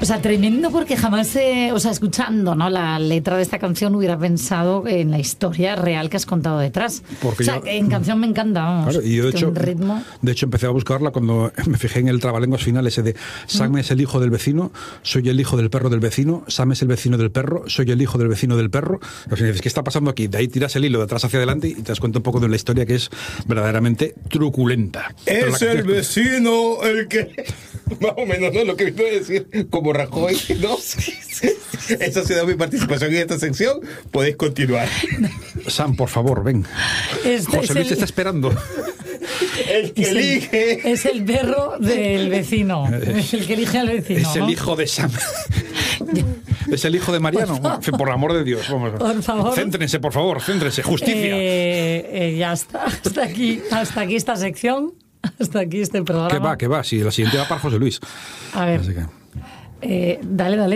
O sea, tremendo, porque jamás, escuchando, ¿no?, la letra de esta canción hubiera pensado en la historia real que has contado detrás. Porque en canción me encanta, vamos. Claro, y yo de hecho empecé a buscarla cuando me fijé en el trabalenguas final ese de Sam es el hijo del vecino, soy el hijo del perro del vecino, Sam es el vecino del perro, soy el hijo del vecino del perro. O sea, ¿qué está pasando aquí? De ahí tiras el hilo de atrás hacia adelante y te das cuenta un poco de la historia, que es verdaderamente truculenta. Es el vecino el que... Más o menos, ¿no? Lo que vino a decir, como Rajoy, ¿no? Esa ha sido mi participación en esta sección. Podéis continuar. Sam, por favor, ven. José Luis te está esperando. El que elige. Es el perro del vecino. Es el que elige al vecino. Es el hijo de Sam. Es el hijo de Mariano. Por amor de Dios, vamos. Por favor. Céntrense, por favor, céntrense. Justicia. Ya está. Hasta aquí esta sección. Hasta aquí este programa. Que va. Si la siguiente va para José Luis. A ver. Dale.